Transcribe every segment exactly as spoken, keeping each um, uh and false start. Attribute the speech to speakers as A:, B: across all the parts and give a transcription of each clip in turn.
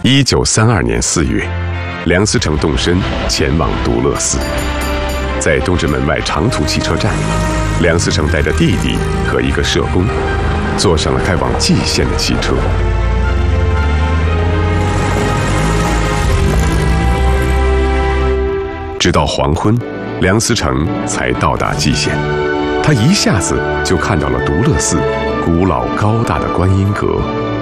A: 一九三二年四月，梁思成动身前往独乐寺。在东直门外长途汽车站，梁思成带着弟弟和一个社工，坐上了开往蓟县的汽车。直到黄昏，梁思成才到达蓟县。他一下子就看到了独乐寺古老高大的观音阁。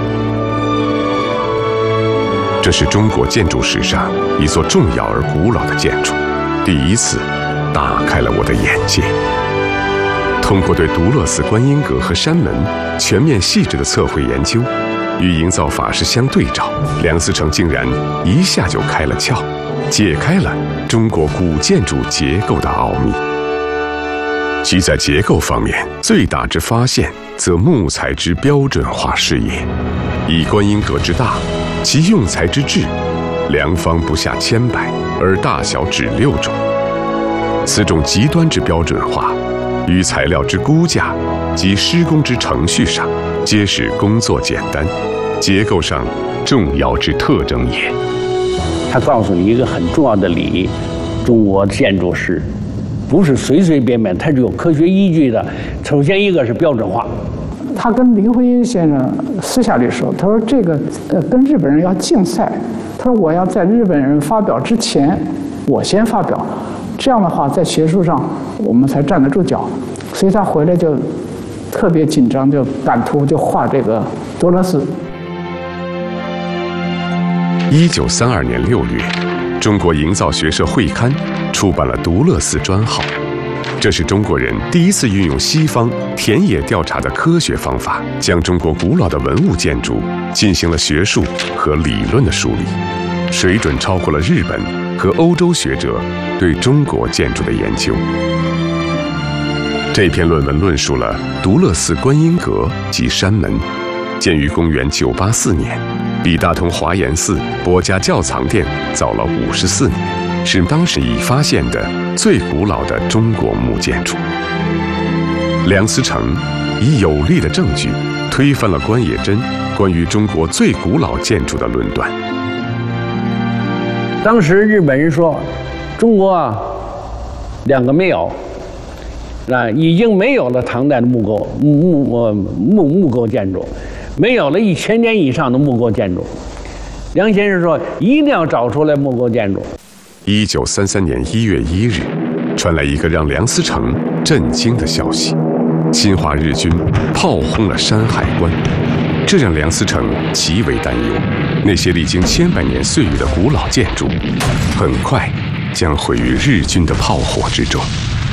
A: 这是中国建筑史上一座重要而古老的建筑，第一次打开了我的眼界。通过对独乐寺观音阁和山门全面细致的测绘研究，与营造法式相对照，梁思成竟然一下就开了窍，解开了中国古建筑结构的奥秘。其在结构方面最大之发现，则木材之标准化事业。以观音阁之大，其用材之质，量方不下千百，而大小只六种。此种极端之标准化，于材料之估价及施工之程序上，皆使工作简单，结构上重要之特征也。
B: 他告诉你一个很重要的理：中国建筑师不是随随便便，它是有科学依据的。首先一个是标准化。
C: 他跟林徽因先生私下里说，他说这个呃跟日本人要竞赛，他说我要在日本人发表之前，我先发表，这样的话在学术上我们才站得住脚。所以他回来就特别紧张，就版图就画这个独乐寺。
A: 一九三二年六月，中国营造学社会刊出版了独乐寺专号。这是中国人第一次运用西方田野调查的科学方法，将中国古老的文物建筑进行了学术和理论的梳理，水准超过了日本和欧洲学者对中国建筑的研究。这篇论文论述了独乐寺观音阁及山门，建于公元九八四年，比大同华严寺博家教藏殿早了五十四年，是当时已发现的最古老的中国木建筑。梁思成以有力的证据推翻了关野珍关于中国最古老建筑的论断。
B: 当时日本人说，中国啊，两个没有，啊，已经没有了唐代的木构木木木木构建筑，没有了一千年以上的木构建筑。梁先生说，一定要找出来木构建筑。
A: 一九三三年一月一日，传来一个让梁思成震惊的消息：侵华日军炮轰了山海关。这让梁思成极为担忧，那些历经千百年岁月的古老建筑，很快将毁于日军的炮火之中。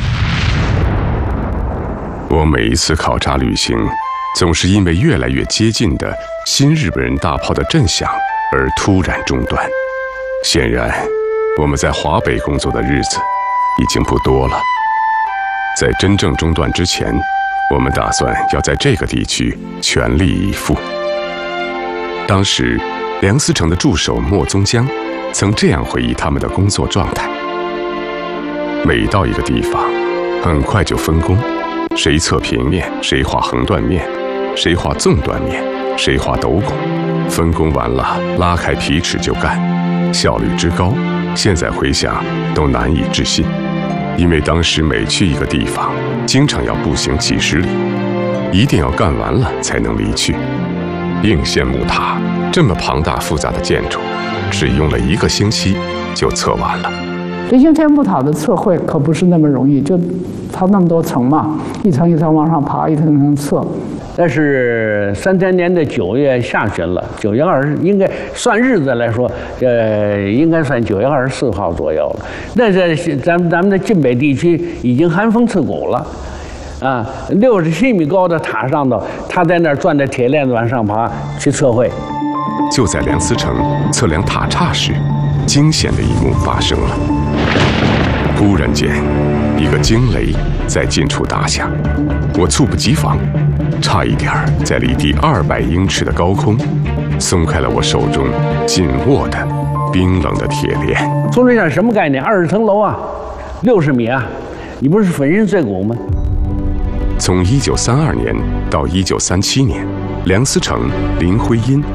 A: 我每一次考察旅行，总是因为越来越接近的新日本人大炮的震响而突然中断。显然，我们在华北工作的日子已经不多了。在真正中断之前，我们打算要在这个地区全力以赴。当时，梁思成的助手莫宗江曾这样回忆他们的工作状态：每到一个地方，很快就分工，谁测平面，谁画横断面，谁画纵断面，谁画斗拱。分工完了，拉开皮尺就干，效率之高，现在回想都难以置信。因为当时每去一个地方，经常要步行几十里，一定要干完了才能离去。应县木塔这么庞大复杂的建筑，只用了一个星期就测完了。
C: 这应县木塔的测绘可不是那么容易，就它那么多层嘛，一层一层往上爬，一层一层测。
B: 但是三三年的九月下旬了，九月二十应该算日子来说，呃，应该算九月二十四号左右了。那在咱们咱们的晋北地区已经寒风刺骨了，啊，六十七米高的塔上头，他在那儿钻着铁链子往上爬去测绘。
A: 就在梁思成测量塔刹时，惊险的一幕发生了。忽然间，一个惊雷在近处打响，我猝不及防，差一点在离地二百英尺的高空松开了我手中紧握的冰冷的铁链。
B: 从这上什么概念？二十层楼啊，六十米啊，你不是粉身碎骨吗？
A: 从一九三二年到一九三七年，梁思成、林徽因